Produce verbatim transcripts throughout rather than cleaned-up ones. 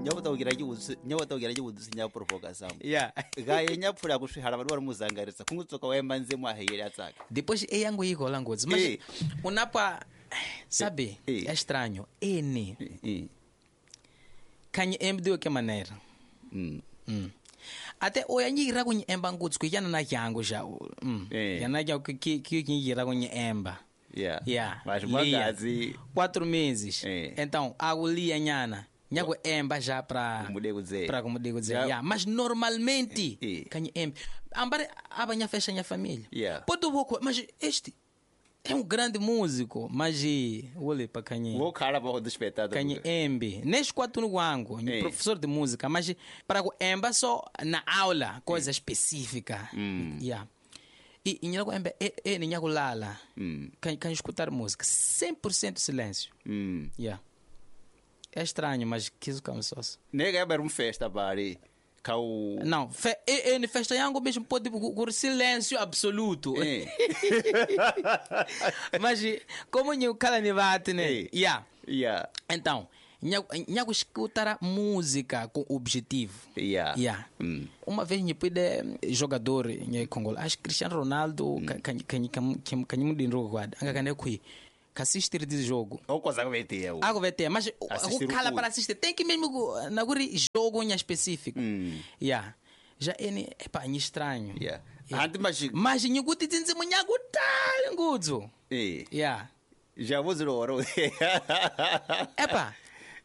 nyabota ugira giuzi nyabota ugira giuzi nya provocação yeah gaye nyapfura kushihara abantu baramuzangaritsa kungutsoka wemba nze mwaheyera tsaka depois é yangu iko lá ngozi mas Eh. unapa sabe Eh. é estranho ene eh kanye embe de que maneira mm mm. Até o yangira kunye emba ngozi ku yana na yango ja mm. Eh. yana ya que que que yira kunye emba yeah yeah mas lia. magazi quatro meses Eh. então agulia nhana nyago emba já para Kumude kuze. para como digo dizer Já- yeah. Mas normalmente Eh, eh. kanye embe ambare abanya fecha minha família Yeah. pode pouco mas este é um grande músico mas olhe para kanye vou cara para despertar kanye embe neste quatro no wango Eh. professor de música mas para o emba só na aula coisa específica Mm. yeah e nyago embe é é nyago lala mm kan kan escutar música cem por cento silêncio mm yeah é estranho mas quis o só nega é um festa bari kau não fe, é, é festa yango mesmo pode por silêncio absoluto eh mas como nyo kala ni bate né Eh. yeah yeah então nyago nyago escutar música com objetivo yeah yeah mm uma vez me pede jogador em Congo acho que Cristiano Ronaldo kan kan kan kan mu dinro guarda anga kan kui assistir de jogo ou coisa que eu algo vai ter mas o Assistir o cala cu. para assistir tem que mesmo gu- na guri jogo em específico Mm. yeah já é é pá é estranho yeah Yeah. antes mas mas nhuguti tinzi munyago tal ngudzo eh yeah já vou zero hora é pá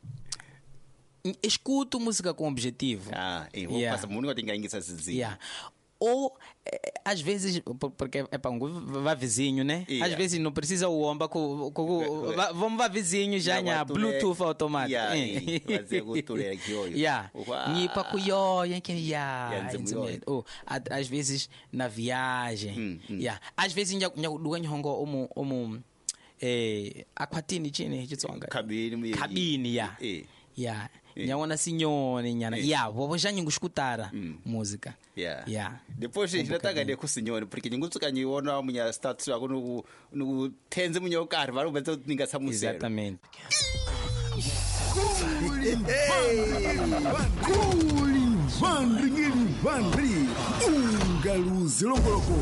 escuto música com objetivo ah e vou Yeah. passar muito tem que ingressar se yeah ou eh, às vezes por- porque é para um vai vizinho né Yeah. às vezes não precisa o omba com, com, com va- vamos vai vizinho já nha bluetooth automático yeah fazer cultura aqui hoje yeah ni para cuió yang que Yeah, yeah nze muyo. ou a- às vezes na viagem Hum, hum. yeah às vezes nha nha duganyo hongo omo omo eh aquatini chini chitsonga cabine cabine yeah eh yeah Eh. nyaona sinyone nyana Eh. yeah vou já nhingo escutar Hum. música yeah yeah depois gente já tá gade com o senhor porque ninguém tsuka niona munha status ako no no tenze munha car vai ver tu ninga sa musero exatamente Vandringili Vandri Ungaluzi Longoloko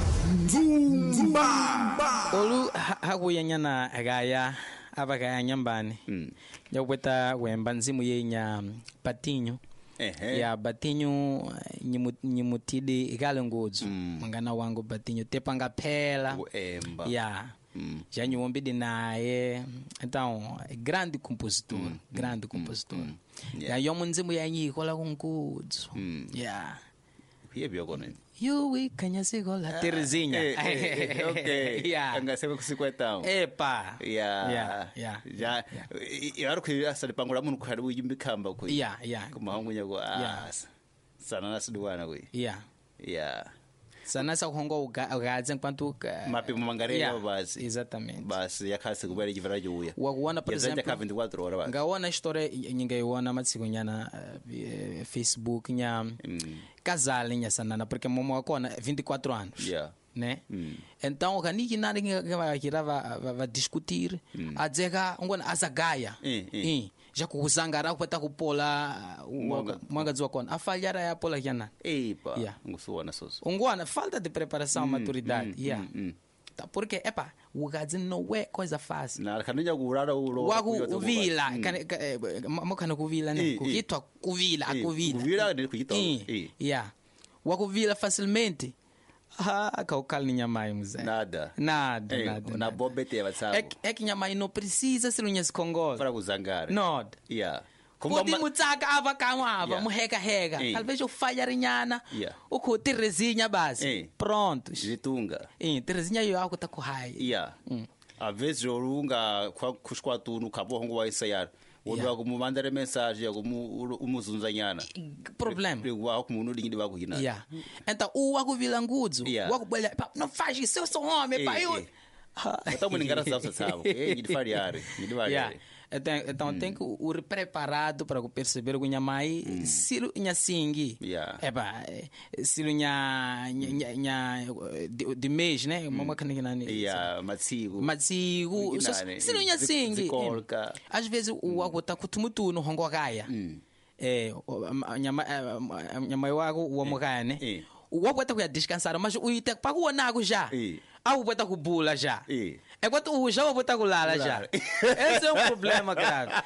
Nzumba olu hakuyanya na gaya abagaya nyambani Mm. yakweta wemba nzimu yenya patinho eh ya batinho nyimu- nyimutide igale ngodzo Mm. mangana wangu batinho tepanga phela emba ya Mm. já nyiwombide naye então é grande compositor grande compositor mm. Yeah. ya yomu nzimu yanyikola kunkudzo Mm. ya Pia bio kono. yuwi kanyasikola terezinha Eh, eh, eh, okay. ya Angasema kusikwetao. epa Yeah. yeah yeah Ja. Yaro ku asali pangula mun ku hadu yimbi kamba ku. yeah yeah Kuma hangu nyago Yeah. ah. Sana nasiduwana ku. yeah Yeah. sana sa hongo ugaze enquanto Mapimo mangarela basi. exatamente Basi yakasi kubera jivara juya. wakuona por Yazanja ka exemplo vinte e quatro horas basi. ngaona história nyingaiona matsiko nyana eh, Facebook nya Mm. casal nya sanana porque momo wakona vinte e quatro anos Yeah. né Mm. então kaniki nada que vai va, va, va discutir Mm. a dizer ngona azagaya Eh, eh. eh já kuzangara kupata kupola Mwanga- mwanga dzwa kona afalhara ya pola yana Epa. Yeah. Ngusuona soso. ungwana falta de preparação maturidade mm, yeah mm, mm. tá porque epa o gazi não é coisa fácil Na kanunya kurara ulo. waku vila mo kana kuvila Eh, ne eh. kukitwa kuvila Eh, akuvila kuvila ni kukitwa, Eh, eh. yeah waku vila facilmente ah kaukali nyamai mzee Nada. nada Eh, nada na nada. bobete é abatsabo. que- é que nyamai não precisa ser unhas congola Para kuzangara. no Yeah. pode mutsaka ava kanwava Yeah. muheka heka Eh. talvez eu falharinyana Yeah. o ku tirezinha base Eh. prontos Zitunga. eh tirezinha yo aku tá com hai Yeah. Mm. Às vezes orunga kwa kushkwatu no cabo hongo wa isayar. Wodi Yeah. wa kumandare message ya kumu umuzunzanyana. problema Wa kumu lingidi wa kuhina. yeah então o aku vila ngudzo Yeah. o aku bolha pá, não faz isso eu sou homem pá Eh, eu eh. Então mun ngara sa sa. Eh, ngidi fariare. Ngidi yeah fariare. então então tem que o preparado para perceber que minha mãe se minha singue Yeah. é pá se minha minha de de mês né mamãe que nem nani Yeah, matsigo. mas se o Nginane, se não minha zi- singue zikolka. às vezes o água tá com tumutu no hongo gaia Mm. eh nyama nyama wako wa mukane Eh. wapota ku ya descansar mas o ite pa ku nago já Eh. au pota ku bula já Eh. é quando o já pota ku lala já esse é um problema cara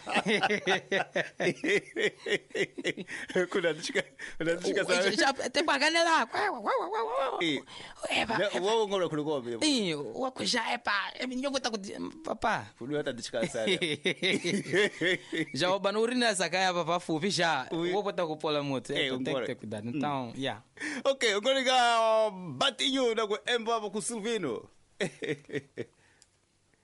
Kuna dishika, kuna dishika já sana. te pagando lá Eh. epa Wo ngora kuliko bebo. eh wa ku já epa é minha pota ku papa Kuna hata dishika sana. já o banuri nessa caia papa fupi já Ui. vou botar com pola moto Eh, é tem que ungora. ter cuidado então yeah Okay, ngora ga batinho na ku emba ku Silvino.